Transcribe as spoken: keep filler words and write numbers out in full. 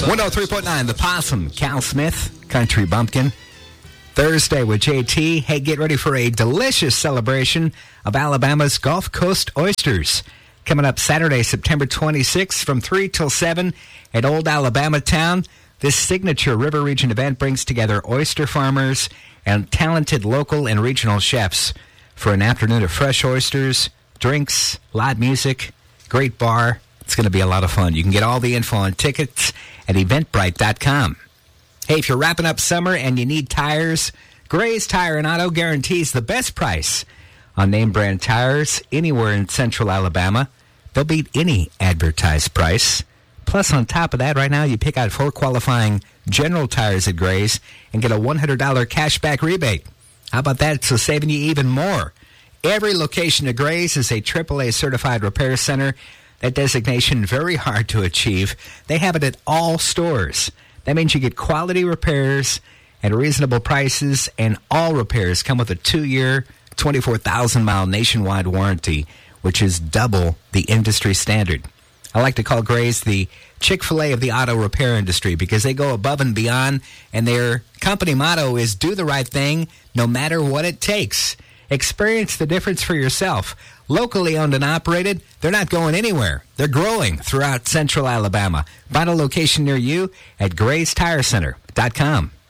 one oh three point nine, The Possum, Cal Smith, Country Bumpkin. Thursday with J T. Hey, get ready for a delicious celebration of Alabama's Gulf Coast oysters. Coming up Saturday, September twenty-sixth from three till seven at Old Alabama Town. This signature River Region event brings together oyster farmers and talented local and regional chefs for an afternoon of fresh oysters, drinks, live music, great bar. It's going to be a lot of fun. You can get all the info on tickets at eventbrite dot com. Hey, if you're wrapping up summer and you need tires, Gray's Tire and Auto guarantees the best price on name brand tires anywhere in central Alabama. They'll beat any advertised price. Plus, on top of that, right now, you pick out four qualifying general tires at Gray's and get a one hundred dollars cashback rebate. How about that? So saving you even more. Every location of Gray's is a triple A certified repair center. That designation, very hard to achieve. They have it at all stores. That means you get quality repairs at reasonable prices, and all repairs come with a two-year, twenty-four thousand mile nationwide warranty, which is double the industry standard. I like to call Gray's the Chick-fil-A of the auto repair industry because they go above and beyond, and their company motto is do the right thing no matter what it takes. Experience the difference for yourself. Locally owned and operated, they're not going anywhere. They're growing throughout central Alabama. Find a location near you at grays tire center dot com.